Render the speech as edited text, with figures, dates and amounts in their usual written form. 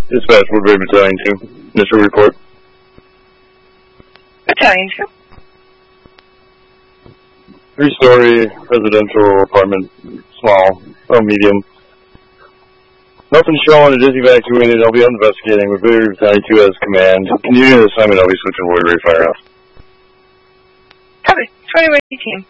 Dispatch, Woodbury Battalion 2. Initial report. Battalion 2. 3-story residential apartment, small, medium. Nothing showing. It is evacuated. I'll be investigating. Woodbury Battalion 2 has command. Continuing assignment, I'll be switching Woodbury Firehouse. Copy. 20 team.